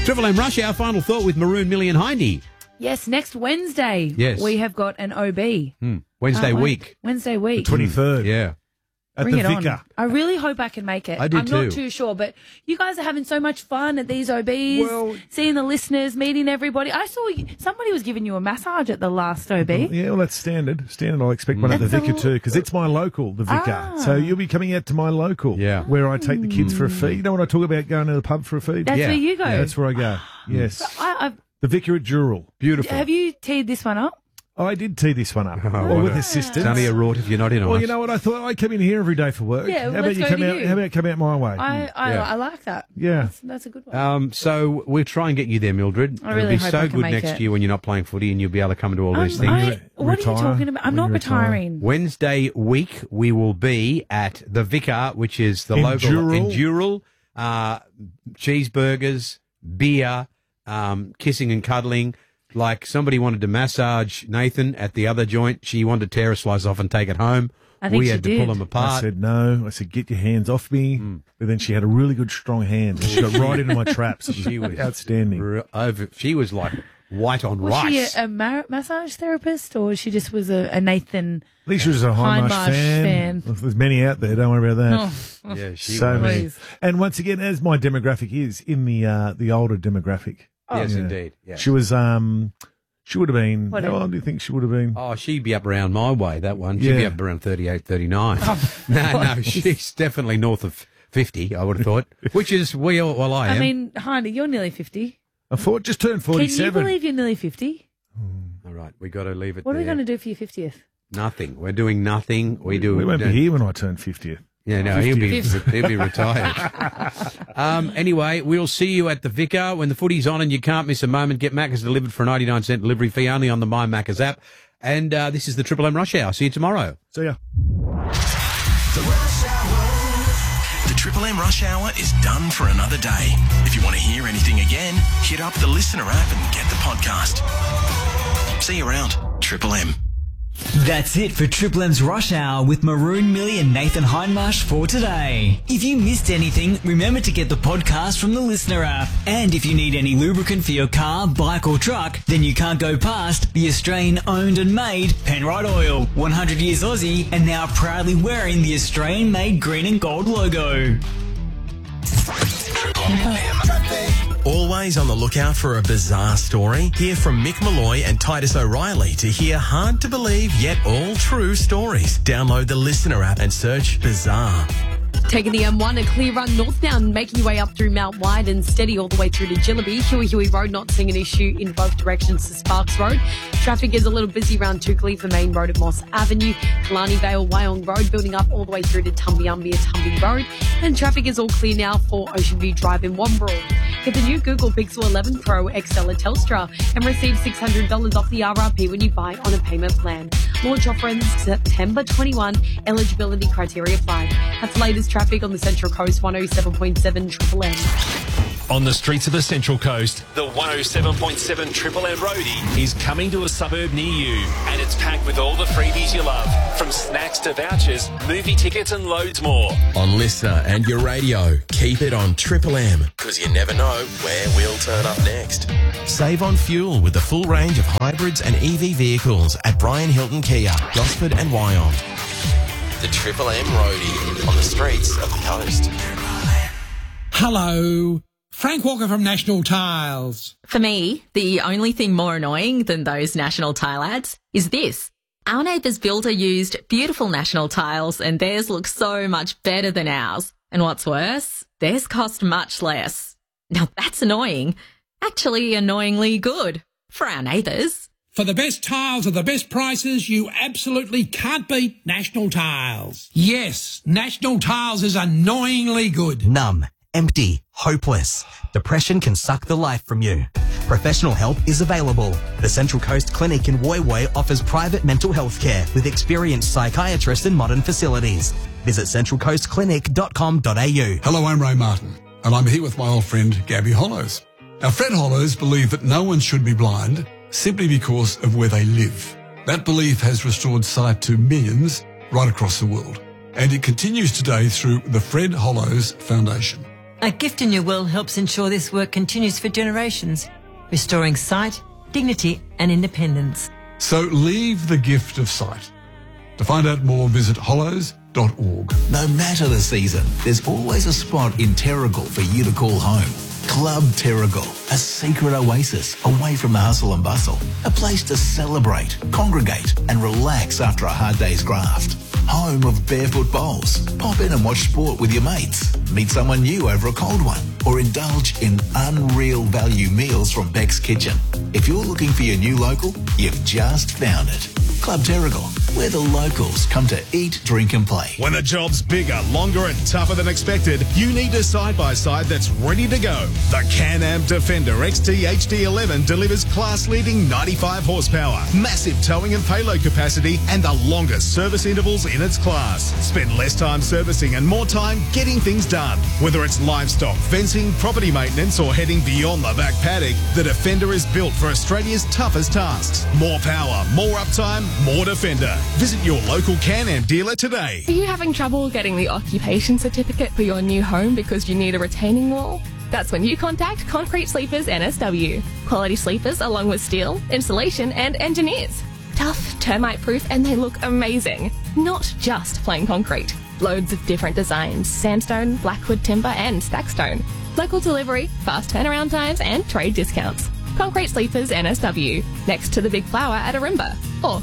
Triple M Rush Hour, final thought with Maroon Millie and Hindy. Yes, next Wednesday. Yes. We have got an OB. Wednesday week. Wednesday week. 23rd. Yeah. At Bring the it Vicar. on. I really hope I can make it. I do I'm too. not too sure, but you guys are having so much fun at these OBs, Well- seeing the listeners, meeting everybody. I saw somebody was giving you a massage at the last OB. Yeah, well, that's standard. Standard, I'll expect one at the That's Vicar a- too, because it's my local, the Vicar. So you'll be coming out to my local, Yeah. where I take the kids for a feed. You know when I talk about going to the pub for a feed? That's Yeah. where you go. That's where I go. Yes. The Vicar at Dural. Beautiful. Have you teed this one up? I did tee this one up. well, with it's assistance. only a rort if you're not in on Well, it. you know what? I thought I'd come in here every day for work. Yeah, well, how about let's you go come to out? you. How about come out my way? I like that. Yeah. That's a good one. So we'll try and get you there, Mildred. I really It'll be hope so I can good make next it. year when you're not playing footy and you'll be able to come and do all these things. What are you retire? talking about? I'm When not you retire? retiring. Wednesday week, we will be at the Vicar, which is the In local Dural. in Dural. Cheeseburgers, beer, kissing and cuddling. Like somebody wanted to massage Nathan at the other joint. She wanted to tear a slice off and take it home. I think we she had to did. pull them I apart. said no. I said, get your hands off me. But then she had a really good, strong hand. She got right into my traps. She was outstanding. She was like white on Was rice. she a massage therapist, or she just was a Nathan? At least she was a Hindmarsh Hindmarsh fan. There's many out there. Don't worry about that. Yeah, she So was. many. Please. And once again, as my demographic is in the older demographic. Yes, Yeah. indeed. Yeah. She was she would have been. What How age? old do you think she would have been? Oh, she'd be up around my way, that one. She'd be Yeah. up around 38, 39. No, she's definitely north of 50, I would have thought, which is I am. I mean, Heidi, you're nearly 50. I thought just turned Can you 47. believe you're nearly 50? All right, we got to leave it What are there. we going to do for your 50th? Nothing. We're doing nothing. We won't be here when I turn 50th. Yeah, no, he'll be retired. Anyway, we'll see you at the Vicar. When the footy's on and you can't miss a moment, get Macca's delivered for a 99-cent delivery fee only on the My Macca's app. And this is the Triple M Rush Hour. See you tomorrow. So yeah. The Triple M Rush Hour is done for another day. If you want to hear anything again, hit up the Listener app and get the podcast. See you around. Triple M. That's it for Triple M's Rush Hour with Maroon Millie and Nathan Hindmarsh for today. If you missed anything, remember to get the podcast from the Listener app. And if you need any lubricant for your car, bike or truck, then you can't go past the Australian owned and made Penrite Oil. 100 years Aussie and now proudly wearing the Australian made green and gold logo. Always on the lookout for a bizarre story? Hear from Mick Malloy and Titus O'Reilly to hear hard to believe yet all true stories. Download the Listener app and search Bizarre. Taking the M1, a clear run northbound, making your way up through Mount Wide and steady all the way through to Gillaby. Huey Road not seeing an issue in both directions to Sparks Road. Traffic is a little busy around Toukley for Main Road at Moss Avenue. Killarney Vale, Wyong Road building up all the way through to Tumbiumbia, Tumby Road. And traffic is all clear now for Ocean View Drive in Wombrel. Get the new Google Pixel 11 Pro XL at Telstra and receive $600 off the RRP when you buy on a payment plan. Launch offer ends September 21. Eligibility criteria apply. That's the latest traffic on the Central Coast, 107.7 Triple M. On the streets of the Central Coast, the 107.7 Triple M Roadie is coming to a suburb near you, and it's packed with all the freebies you love, from snacks to vouchers, movie tickets and loads more. On Listener and your radio, keep it on Triple M, because you never know where we'll turn up next. Save on fuel with the full range of hybrids and EV vehicles at Brian Hilton Kia, Gosford and Wyong. The Triple M Roadie on the streets of the coast. Hello, Frank Walker from National Tiles. For me, the only thing more annoying than those National Tile ads is this. Our neighbour's builder used beautiful National Tiles and theirs looks so much better than ours. And what's worse, theirs cost much less. Now that's annoying. Actually annoyingly good for our neighbours. For the best tiles at the best prices, you absolutely can't beat National Tiles. Yes, National Tiles is annoyingly good. Numb, empty, hopeless. Depression can suck the life from you. Professional help is available. The Central Coast Clinic in Woy Woy offers private mental health care with experienced psychiatrists and modern facilities. Visit centralcoastclinic.com.au. Hello, I'm Ray Martin, and I'm here with my old friend Gabby Hollows. Now, Fred Hollows believed that no one should be blind simply because of where they live. That belief has restored sight to millions right across the world, and it continues today through the Fred Hollows Foundation. A gift in your will helps ensure this work continues for generations, restoring sight, dignity and independence. So leave the gift of sight. To find out more, visit hollows.org. No matter the season, there's always a spot in Terrigal for you to call home. Club Terrigal, a secret oasis away from the hustle and bustle. A place to celebrate, congregate and relax after a hard day's graft. Home of barefoot bowls. Pop in and watch sport with your mates. Meet someone new over a cold one. Or indulge in unreal value meals from Beck's Kitchen. If you're looking for your new local, you've just found it. Club Terrigal, where the locals come to eat, drink and play. When the job's bigger, longer and tougher than expected, you need a side-by-side that's ready to go. The Can-Am Defender XT HD11 delivers class-leading 95 horsepower, massive towing and payload capacity, and the longest service intervals in its class. Spend less time servicing and more time getting things done. Whether it's livestock, fencing, property maintenance, or heading beyond the back paddock, the Defender is built for Australia's toughest tasks. More power, more uptime, more Defender. Visit your local Can-Am dealer today. Are you having trouble getting the occupation certificate for your new home because you need a retaining wall? That's when you contact Concrete Sleepers NSW. Quality sleepers along with steel, insulation and engineers. Tough, termite-proof and they look amazing. Not just plain concrete. Loads of different designs, sandstone, blackwood timber and stackstone. Local delivery, fast turnaround times and trade discounts. Concrete Sleepers NSW, next to the Big Flower at Arimba, or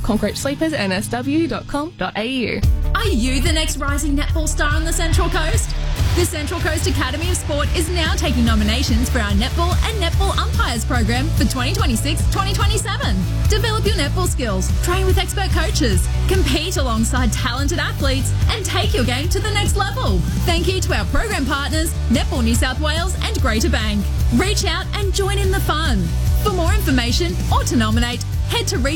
concretesleepersnsw.com.au. Are you the next rising netball star on the Central Coast? The Central Coast Academy of Sport is now taking nominations for our netball and netball umpires program for 2026-2027. Develop your netball skills, train with expert coaches, compete alongside talented athletes, and take your game to the next level. Thank you to our program partners, Netball New South Wales and Greater Bank. Reach out and join in the fun. For more information or to nominate, head to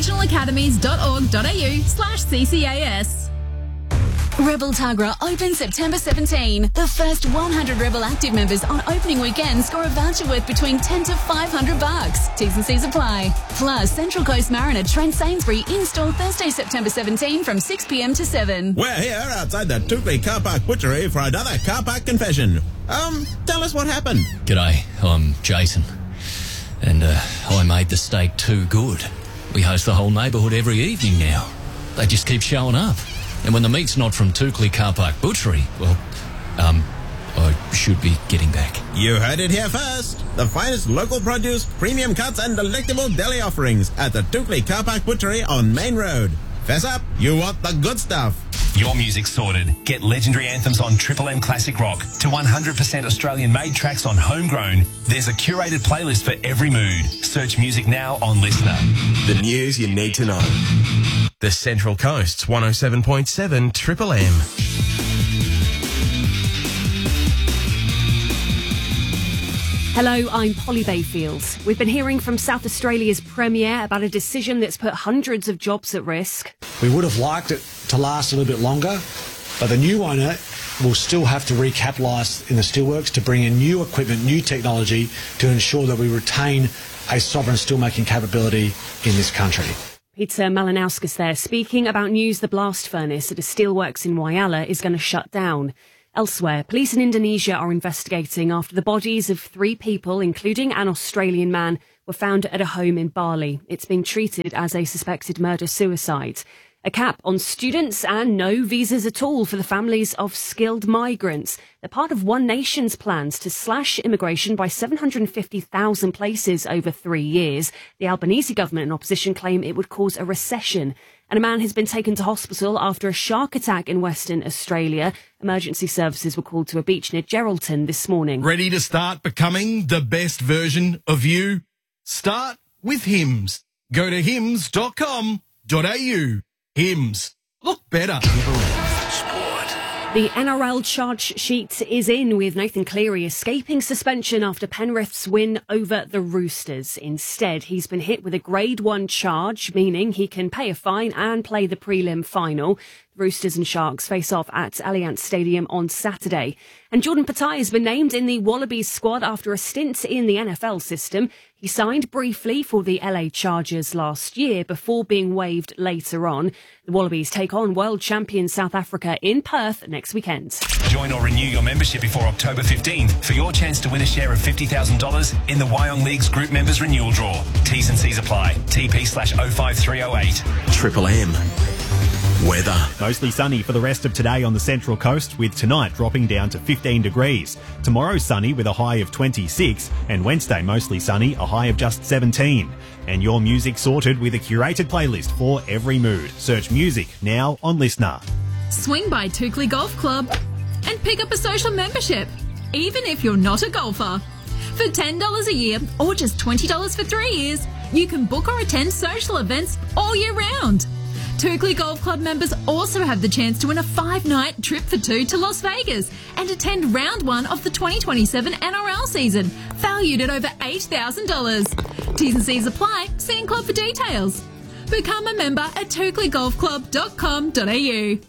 regionalacademies.org.au/CCAS. Rebel Tuggerah opens September 17. The first 100 Rebel Active members on opening weekend score a voucher worth between $10 to $500. T's and C's apply. Plus, Central Coast Mariner Trent Sainsbury in-store Thursday, September 17 from 6 p.m. to 7. We're here outside the Tukley Car Park Butchery for another car park confession. Tell us what happened. G'day, I'm Jason. And I made the steak too good. We host the whole neighbourhood every evening now. They just keep showing up. And when the meat's not from Tukley Car Park Butchery, well, I should be getting back. You heard it here first. The finest local produce, premium cuts and delectable deli offerings at the Tukley Car Park Butchery on Main Road. Fess up, you want the good stuff. Your music's sorted. Get legendary anthems on Triple M Classic Rock to 100% Australian-made tracks on Homegrown. There's a curated playlist for every mood. Search music now on Listener. The news you need to know. The Central Coast's 107.7 Triple M. Hello, I'm Polly Bayfield. We've been hearing from South Australia's Premier about a decision that's put hundreds of jobs at risk. We would have liked it to last a little bit longer, but the new owner will still have to recapitalise in the steelworks to bring in new equipment, new technology to ensure that we retain a sovereign steelmaking capability in this country. Peter Malinauskas there, speaking about news the blast furnace at a steelworks in Whyalla is going to shut down. Elsewhere, police in Indonesia are investigating after the bodies of 3 people, including an Australian man, were found at a home in Bali. It's being treated as a suspected murder-suicide. A cap on students and no visas at all for the families of skilled migrants. They're part of One Nation's plans to slash immigration by 750,000 places over 3 years. The Albanese government and opposition claim it would cause a recession. And a man has been taken to hospital after a shark attack in Western Australia. Emergency services were called to a beach near Geraldton this morning. Ready to start becoming the best version of you? Start with Hims. Go to hims.com.au. Hims. Look better. The NRL charge sheet is in, with Nathan Cleary escaping suspension after Penrith's win over the Roosters. Instead, he's been hit with a Grade 1 charge, meaning he can pay a fine and play the prelim final. Roosters and Sharks face off at Allianz Stadium on Saturday. And Jordan Patai has been named in the Wallabies squad after a stint in the NFL system. He signed briefly for the LA Chargers last year before being waived later on. The Wallabies take on world champion South Africa in Perth next weekend. Join or renew your membership before October 15th for your chance to win a share of $50,000 in the Wyong League's Group Members Renewal Draw. T's and C's apply. TP/05308. Triple M. Weather. Mostly sunny for the rest of today on the Central Coast, with tonight dropping down to 15 degrees. Tomorrow sunny with a high of 26, and Wednesday mostly sunny, a high of just 17. And your music sorted with a curated playlist for every mood. Search music now on Listener. Swing by Toukley Golf Club and pick up a social membership, even if you're not a golfer. For $10 a year or just $20 for 3 years, you can book or attend social events all year round. Toukley Golf Club members also have the chance to win a 5-night trip for 2 to Las Vegas and attend round 1 of the 2027 NRL season, valued at over $8,000. T's and C's apply. See Club for details. Become a member at toukleyGolfClub.com.au.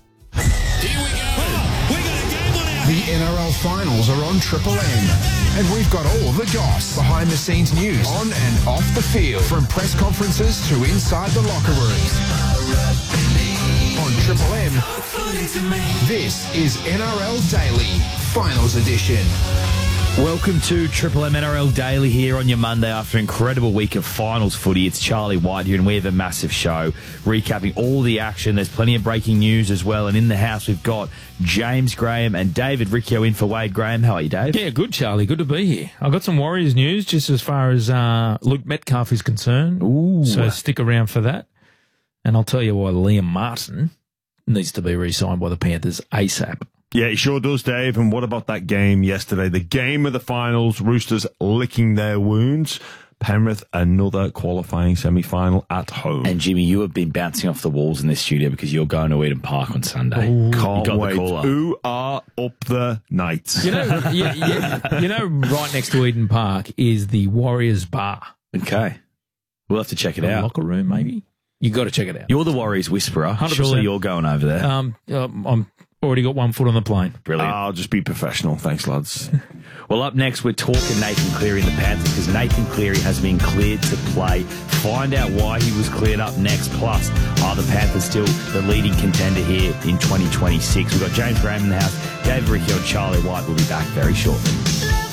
The NRL finals are on Triple M. And we've got all the goss, behind the scenes news, on and off the field, from press conferences to inside the locker rooms. On Triple M, this is NRL Daily, Finals Edition. Welcome to Triple M NRL Daily here on your Monday after an incredible week of finals footy. It's Charlie White here, and we have a massive show recapping all the action. There's plenty of breaking news as well, and in the house we've got James Graham and David Riccio in for Wade Graham. How are you, Dave? Yeah, good, Charlie. Good to be here. I've got some Warriors news just as far as Luke Metcalf is concerned. Ooh. So stick around for that. And I'll tell you why Liam Martin needs to be re-signed by the Panthers ASAP. Yeah, he sure does, Dave. And what about that game yesterday? The game of the finals, Roosters licking their wounds. Penrith, another qualifying semi-final at home. And Jimmy, you have been bouncing off the walls in this studio because you're going to Eden Park on Sunday. Ooh, can't wait. Who are up the nights? You know, right next to Eden Park is the Warriors bar. Okay. We'll have to check it out. Locker room, maybe? You got to check it out. You're the Warriors whisperer. 100%. Surely you're going over there. I'm already got one foot on the plane. Brilliant. I'll just be professional. Thanks, lads. Well, up next, we're talking Nathan Cleary and the Panthers because Nathan Cleary has been cleared to play. Find out why he was cleared up next. Plus, are the Panthers still the leading contender here in 2026? We've got James Graham in the house, David Riccio and Charlie White will be back very shortly.